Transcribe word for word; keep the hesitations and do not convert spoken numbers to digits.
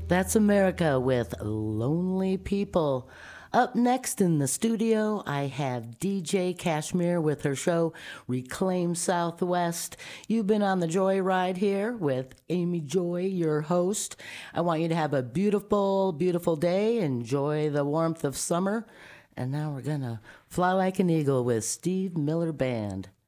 That's America with Lonely People. Up next in the studio, I have D J Kashmir with her show Reclaim Southwest. You've been on the Joy Ride here with Amy Joy, your host. I want you to have a beautiful, beautiful day. Enjoy the warmth of summer. And now we're going to fly like an eagle with Steve Miller Band.